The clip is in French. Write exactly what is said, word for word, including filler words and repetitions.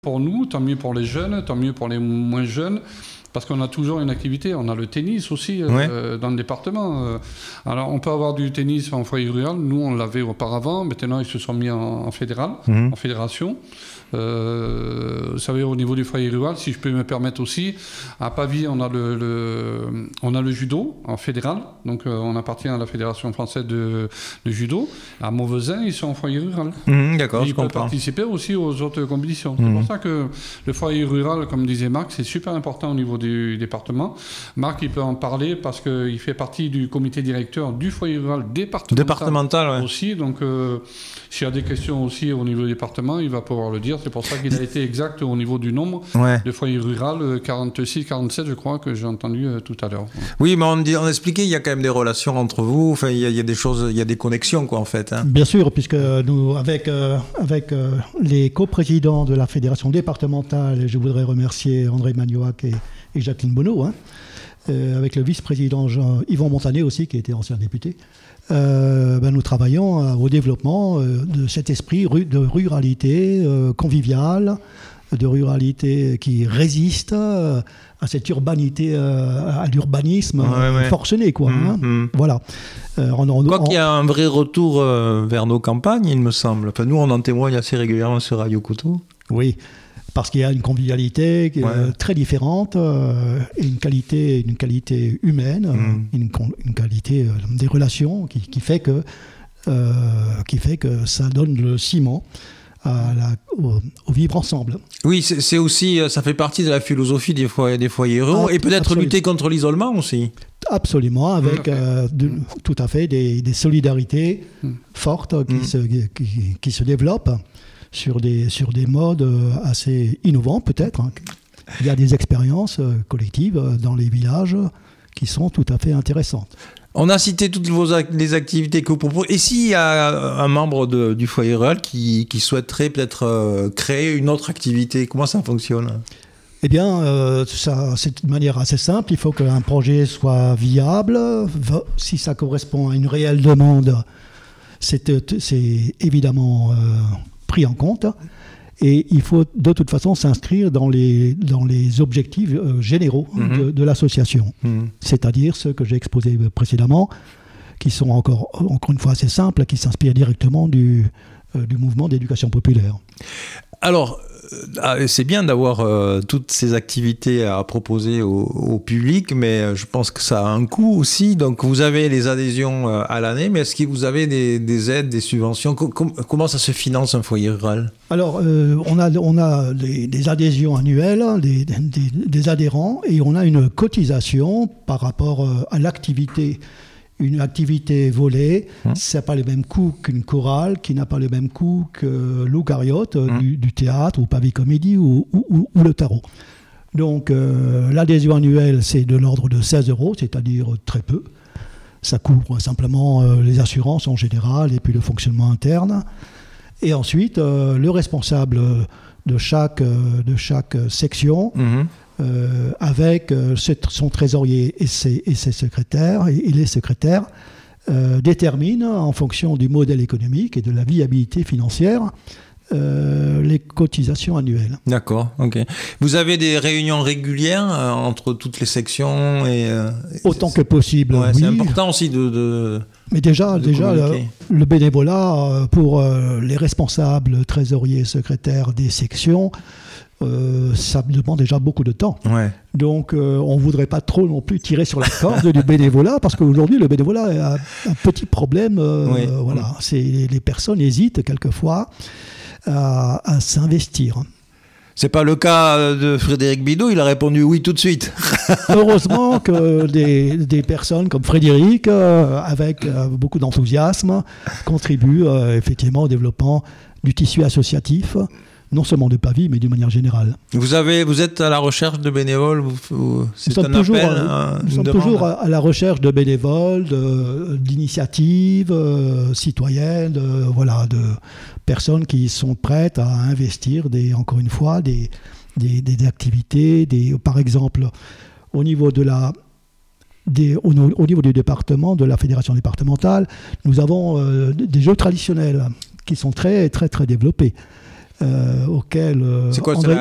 Pour nous, tant mieux pour les jeunes, tant mieux pour les moins jeunes, parce qu'on a toujours une activité. On a le tennis aussi euh, ouais. dans le département. Euh, alors, on peut avoir du tennis en foyer rural. Nous, on l'avait auparavant. Maintenant, ils se sont mis en, en fédéral, mmh. en fédération. Euh, vous savez, au niveau du foyer rural, si je peux me permettre aussi, à Pavie, on a le, le, on a le judo en fédéral. Donc, euh, on appartient à la Fédération française de, de judo. À Mauvesin, ils sont en foyer rural. Mmh, d'accord, et je ils peuvent comprends. participer aussi aux autres compétitions. Mmh. C'est pour ça que le foyer rural, comme disait Marc, c'est super important au niveau du département. Marc, il peut en parler parce qu'il fait partie du comité directeur du foyer rural départemental, départemental ouais. aussi. Donc, euh, s'il y a des questions aussi au niveau du département, il va pouvoir le dire. C'est pour ça qu'il a été exact au niveau du nombre ouais. de foyers ruraux, quarante-six, quarante-sept, je crois, que j'ai entendu euh, tout à l'heure. Oui, mais on, dit, on expliquait, il y a quand même des relations entre vous, enfin, il y a, il y a des choses, il y a des connexions, quoi, en fait. Hein. Bien sûr, puisque nous, avec, euh, avec euh, les coprésidents de la fédération départementale, je voudrais remercier André Magnoac et, et Jacqueline Bonneau, hein, euh, avec le vice-président Jean, Yvon Montanet aussi, qui était ancien député. Euh, ben nous travaillons euh, au développement euh, de cet esprit ru- de ruralité euh, conviviale, de ruralité qui résiste euh, à cette urbanité, euh, à l'urbanisme ouais, ouais. forcené, quoi. Mmh, hein. mmh. Voilà. Euh, on, on, Quoi on... qu'il y a un vrai retour euh, vers nos campagnes, il me semble. Enfin, nous, on en témoigne assez régulièrement sur Radio Couteau. Oui. Parce qu'il y a une convivialité ouais. euh, très différente, euh, et une qualité, une qualité humaine, mmh. une, une qualité euh, des relations qui, qui, fait que, euh, qui fait que ça donne le ciment à la, au, au vivre ensemble. Oui, c'est, c'est aussi, ça fait partie de la philosophie des foyers, des foyers ruraux, ah, et peut-être absolument. Lutter contre l'isolement aussi. Absolument, avec mmh. euh, de, tout à fait des, des solidarités mmh. fortes qui, mmh. se, qui, qui se développent. Sur des, sur des modes assez innovants peut-être. Hein. Il y a des expériences collectives dans les villages qui sont tout à fait intéressantes. On a cité toutes vos act- les activités que vous proposez. Et s'il y a un membre de, du foyer rural qui, qui souhaiterait peut-être euh, créer une autre activité, comment ça fonctionne ? Eh bien, euh, ça, c'est de manière assez simple. Il faut qu'un projet soit viable. Si ça correspond à une réelle demande, c'est, c'est évidemment... Euh, pris en compte, et il faut de toute façon s'inscrire dans les, dans les objectifs euh, généraux mmh. de, de l'association, mmh. c'est-à-dire ceux que j'ai exposés précédemment, qui sont encore, encore une fois assez simples, qui s'inspirent directement du, euh, du mouvement d'éducation populaire. Alors, euh, c'est bien d'avoir euh, toutes ces activités à proposer au, au public, mais je pense que ça a un coût aussi. Donc, vous avez les adhésions euh, à l'année, mais est-ce que vous avez des, des aides, des subventions ? Com- Comment ça se finance un foyer rural ? Alors, euh, on a, on a des, des adhésions annuelles, des, des, des adhérents, et on a une cotisation par rapport euh, à l'activité. Une activité volée, mmh. ça n'a pas le même coût qu'une chorale, qui n'a pas le même coût que l'Eucaryote mmh. du, du théâtre, ou Pavé Comédie, ou, ou, ou le tarot. Donc, euh, l'adhésion annuelle, c'est de l'ordre de seize euros, c'est-à-dire très peu. Ça couvre simplement euh, les assurances en général, et puis le fonctionnement interne. Et ensuite, euh, le responsable de chaque, euh, de chaque section... Mmh. Euh, avec euh, son trésorier et ses, et ses secrétaires, et, et les secrétaires, euh, déterminent en fonction du modèle économique et de la viabilité financière euh, les cotisations annuelles. D'accord, ok. Vous avez des réunions régulières euh, entre toutes les sections et, euh, autant que possible, ouais, oui. C'est important aussi de... de Mais déjà, de déjà le, le bénévolat pour euh, les responsables, trésoriers, secrétaires des sections, Euh, ça demande déjà beaucoup de temps. Ouais. Donc, euh, on ne voudrait pas trop non plus tirer sur la corde du bénévolat, parce qu'aujourd'hui, le bénévolat a un petit problème. Euh, oui. Voilà, c'est, les personnes hésitent quelquefois à, à s'investir. C'est pas le cas de Frédéric Bidot, il a répondu oui tout de suite. Heureusement que des, des personnes comme Frédéric, euh, avec euh, beaucoup d'enthousiasme, contribuent euh, effectivement au développement du tissu associatif, non seulement de Pavie, mais d'une manière générale. Vous, avez, vous êtes à la recherche de bénévoles vous, vous, c'est Nous sommes, un toujours, appel, à, un, nous sommes toujours à la recherche de bénévoles, de, d'initiatives euh, citoyennes, de, voilà, de personnes qui sont prêtes à investir, des, encore une fois, des, des, des activités. Des, par exemple, au niveau de la... Des, au, au niveau du département, de la fédération départementale, nous avons euh, des jeux traditionnels qui sont très, très, très développés. euh, auquel... C'est quoi, André,